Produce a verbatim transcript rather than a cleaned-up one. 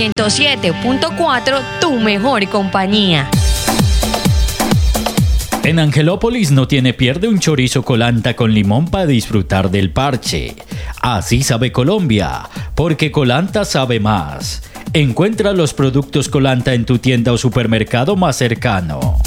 ciento siete punto cuatro, tu mejor compañía. En Angelópolis no tiene pierde un chorizo Colanta con limón para disfrutar del parche. Así sabe Colombia, porque Colanta sabe más. Encuentra los productos Colanta en tu tienda o supermercado más cercano.